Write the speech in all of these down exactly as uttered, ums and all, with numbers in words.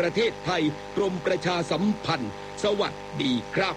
ประเทศไทยกรมประชาสัมพันธ์สวัสดีครับ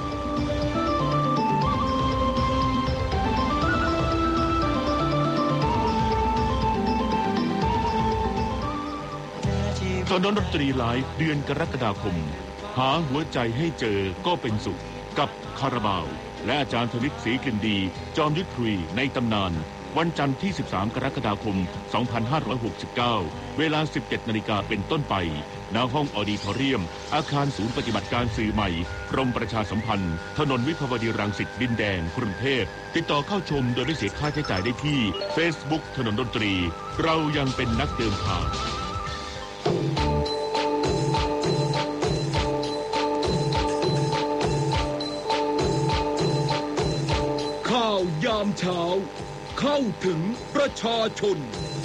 ถนนดนตรีไลฟ์เดือนกรกฎาคมหาหัวใจให้เจอก็เป็นสุขกับคาราบาวและอาจารย์ธนิตศรีกลิ่นดีจอมยุทธคุยในตำนานวันจันทร์ที่สิบสามกรกฎาคมสองพันห้าร้อยหกสิบเก้าเวลา สิบเจ็ดนาฬิกาเป็นต้นไปณห้องออดิทอเรียมอาคารศูนย์ปฏิบัติการสื่อใหม่กรมประชาสัมพันธ์ถนนวิภาวดีรังสิตดินแดงกรุงเทพติดต่อเข้าชมโดยไม่เสียค่าใช้จ่ายได้ที่ Facebook ถนนดนตรีเรายังเป็นนักเดินทางข่าวยามเช้าเข้าถึงประชาชน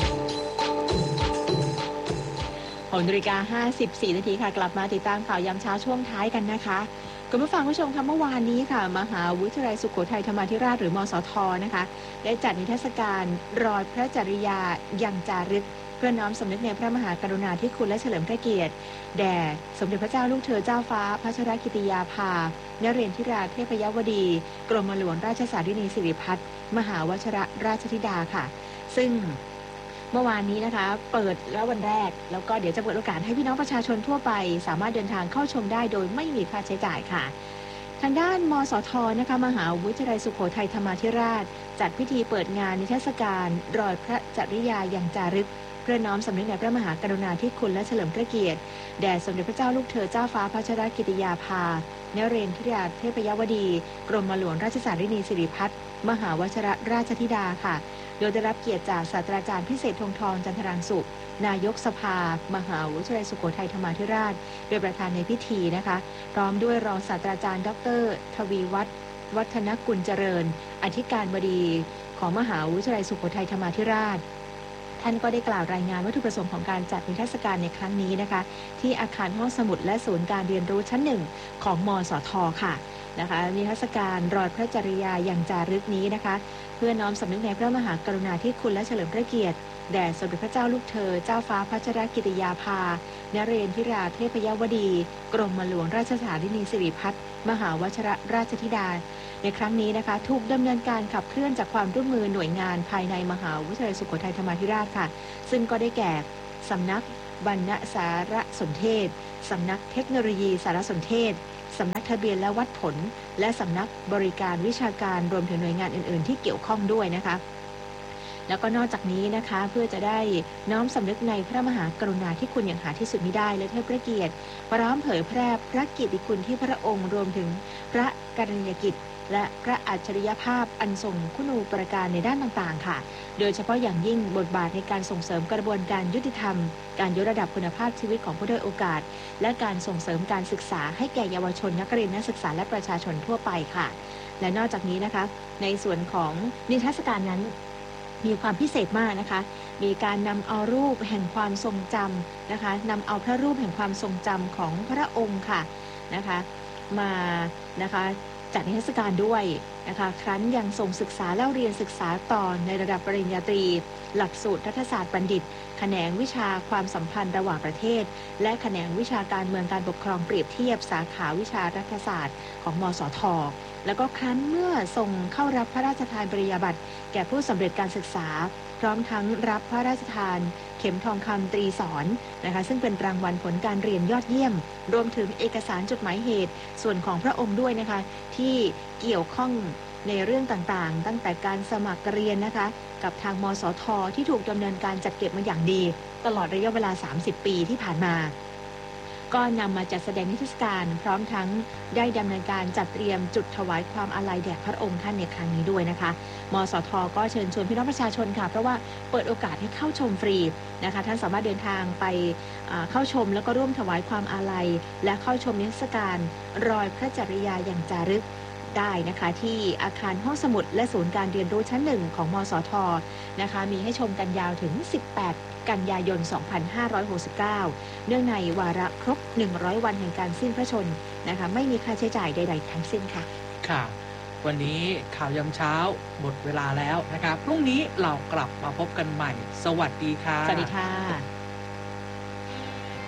หกนาฬิกาห้าสิบสี่นาทีค่ะกลับมาติดตามข่าวยามเช้าช่วงท้ายกันนะคะคุณผู้ฟังผู้ชมคะเมื่อวานนี้ค่ะมหาวิทยาลัยสุโขทัยธรรมาธิราชหรือมสทนะคะได้จัดนิทรรศการรอยพระจริยายังจารึกเพื่อน้อมสำนึกในพระมหากรุณาธิคุณและเฉลิมพระเกียรติแด่สมเด็จพระเจ้าลูกเธอเจ้าฟ้าพัชรกิติยาภานเรนทิราเทพยวดีกรมหลวงราชสารินีสิริพัฒน์มหาวชิรราชธิดาค่ะซึ่งเมื่อวานนี้นะคะเปิดแล้ววันแรกแล้วก็เดี๋ยวจะเปิดโอกาสให้พี่น้องประชาชนทั่วไปสามารถเดินทางเข้าชมได้โดยไม่มีค่าใช้จ่ายค่ะทางด้านมสทนะคะมหาวิทยาลัยสุโขทัยธรรมาธิราชจัดพิธีเปิดงานนิทรรศการรอยพระจริยายังจารึกเพื่อน้อมสำนึกในพระมหากรุณาธิคุณและเฉลิมพระเกียรติแด่สมเด็จพระเจ้าลูกเธอเจ้าฟ้าพัชรกิติยาภานเรนทิราเทพยวดีกรมหลวงราชสารินีสิริพัฒน์มหาวชิรราชธิดาค่ะโดยได้รับเกียรติจากศาสตราจารย์พิเศษธงทองจันทรังสุขนายกสภามหาวิทยาลัยสุโขทัยธรรมาธิราชโดยประธานในพิธีนะคะพร้อมด้วยรองศาสตราจารย์ดรทวีวัฒน์วัฒนกุลเจริญอธิการบดีของมหาวิทยาลัยสุโขทัยธรรมาธิราชท่านก็ได้กล่าวรายงานวัตถุประสงค์ของการจัดนิทรรศการในครั้งนี้นะคะที่อาคารห้องสมุดและศูนย์การเรียนรู้ชั้นหนึ่งของมสทค่ะนะคะนิทรรศการรอยพระจริยายังจารึกนี้นะคะเพื่อน้อมสำนึกในพระมหากรุณาธิคุณและเฉลิมพระเกียรติแด่สมเด็จพระเจ้าลูกเธอเจ้าฟ้าพัชรกิติยาภานเรนทิราเทพยวดีกรมหลวงราชสารินีสิริพัฒน์มหาวชิรราชธิดาในครั้งนี้นะคะถูกดำเนินการขับเคลื่อนจากความร่วมมือหน่วยงานภายในมหาวิทยาลัยสุโขทัยธรรมาธิราชค่ะซึ่งก็ได้แก่สำนักบรรณสารสนเทศสำนักเทคโนโลยีสารสนเทศสำนักทะเบียนและวัดผลและสำนักบริการวิชาการรวมถึงหน่วยงานอื่นๆที่เกี่ยวข้องด้วยนะคะแล้วก็นอกจากนี้นะคะเพื่อจะได้น้อมสำนึกในพระมหากรุณาธิคุณอย่างหาที่สุดมิได้และเทิดพระเกียรติพร้อมเผยแพร่พระเกียรติคุณที่พระองค์รวมถึงพระกรณียกิจและพระอัจฉริยภาพอันทรงคุณูปการในด้านต่างๆค่ะโดยเฉพาะอย่างยิ่งบทบาทในการส่งเสริมกระบวนการยุติธรรมการยกระดับคุณภาพชีวิตของผู้ด้อยโอกาสและการส่งเสริมการศึกษาให้แก่เยาวชนนักเรียนนักศึกษาและประชาชนทั่วไปค่ะและนอกจากนี้นะคะในส่วนของนิทรรศการนั้นมีความพิเศษมากนะคะมีการนำเอารูปแห่งความทรงจำนะคะนำเอาพระรูปแห่งความทรงจำของพระองค์ค่ะนะคะมานะคะจัดนิทรรศการด้วยนะคะครั้นยังทรงศึกษาเล่าเรียนศึกษาต่อในระดับปริญญาตรีหลักสูตรรัฐศาสตร์บัณฑิตแขนงวิชาความสัมพันธ์ระหว่างประเทศและแขนงวิชาการเมืองการปกครองเปรียบเทียบสาขาวิชารัฐศาสตร์ของมสทแล้วก็ครั้นเมื่อทรงเข้ารับพระราชทานปริญญาบัตรแก่ผู้สำเร็จการศึกษาพร้อมทั้งรับพระราชทานเข็มทองคำตรีสอนนะคะซึ่งเป็นรางวัลผลการเรียนยอดเยี่ยมรวมถึงเอกสารจดหมายเหตุส่วนของพระองค์ด้วยนะคะที่เกี่ยวข้องในเรื่องต่างๆตั้งแต่การสมัครเรียนนะคะกับทางมสทที่ถูกดำเนินการจัดเก็บมาอย่างดีตลอดระยะเวลาสามสิบปีที่ผ่านมาก็นำมาจัดแสดงนิทรรศการพร้อมทั้งได้ดำเนินการจัดเตรียมจุดถวายความอาลัยแด่พระองค์ท่านในครั้งนี้ด้วยนะคะมสทก็เชิญชวนพี่น้องประชาชนค่ะเพราะว่าเปิดโอกาสให้เข้าชมฟรีนะคะท่านสามารถเดินทางไปเข้าชมแล้วก็ร่วมถวายความอาลัยและเข้าชมนิทรรศการรอยพระจริยายังจารึกได้นะคะที่อาคารห้องสมุดและศูนย์การเรียนรู้ชั้นหนึ่งของมสทนะคะมีให้ชมกันยาวถึงสิบแปดกันยายนสองพันห้าร้อยหกสิบเก้าเนื่องในวาระครบหนึ่งร้อยวันแห่งการสิ้นพระชนม์นะคะไม่มีค่าใช้จ่ายใดๆทั้งสิ้นค่ะค่ะวันนี้ข่าวยามเช้าหมดเวลาแล้วนะครับพรุ่งนี้เรากลับมาพบกันใหม่สวัสดีค่ะสวัสดีค่ะ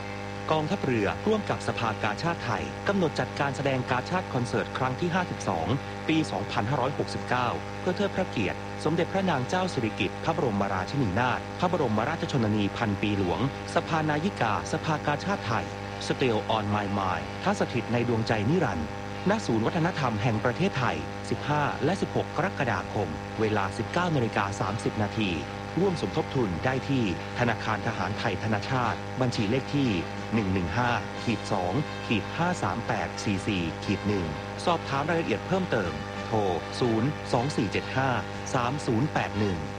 กองทัพเรือร่วมกับสภากาชาดไทยกำหนดจัดการแสดงกาชาดคอนเสิร์ตครั้งที่ห้าสิบสองปี สองพันห้าร้อยหกสิบเก้า เพื่อเทิดพระเกียรติสมเด็จพระนางเจ้าสิริกิติ์พระบรมราชินีนาถพระบรมราชชนนีพันปีหลวงสภานายิกาสภากาชาดไทย Still on My Mind ท่าสถิตในดวงใจนิรันดร์ณศูนย์วัฒนธรรมแห่งประเทศไทย สิบห้า และ สิบหก กรกฎาคม เวลา สิบเก้านาฬิกาสามสิบนาทีร่วมสมทบทุนได้ที่ธนาคารทหารไทยธนชาติบัญชีเลขที่ หนึ่ง หนึ่ง ห้า สอง ห้า สาม แปด สี่ สี่ หนึ่ง สอบถามรายละเอียดเพิ่มเติมโทร ศูนย์ สอง สี่ เจ็ด ห้า สาม ศูนย์ แปด หนึ่ง